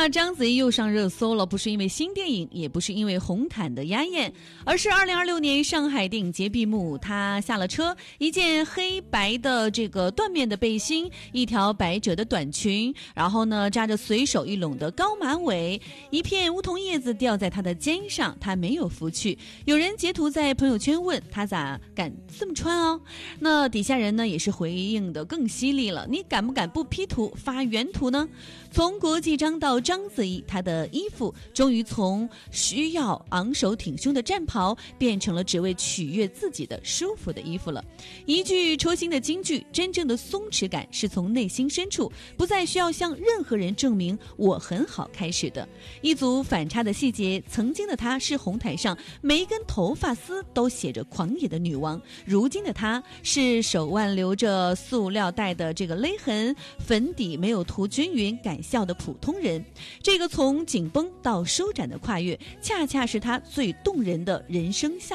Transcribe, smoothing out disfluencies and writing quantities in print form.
那章子怡又上热搜了，不是因为新电影，也不是因为红毯的压艳，而是2026年上海电影节闭幕，她下了车，一件黑白的这个缎面的背心，一条百褶的短裙，然后呢扎着随手一拢的高马尾，一片梧桐叶子吊在她的肩上，她没有拂去。有人截图在朋友圈问她咋敢这么穿哦？那底下人呢也是回应的更犀利了，你敢不敢不 P 图发原图呢？从国际章到章子怡，她的衣服终于从需要昂首挺胸的战袍变成了只为取悦自己的舒服的衣服了。一句戳心的金句，真正的松弛感是从内心深处，不再需要向任何人证明我很好开始的。一组反差的细节，曾经的她是红毯上每一根头发丝都写着狂野的女王，如今的她是手腕留着塑料袋的这个勒痕，粉底没有涂均匀改笑的普通人。这个从紧绷到舒展的跨越，恰恰是她最动人的人生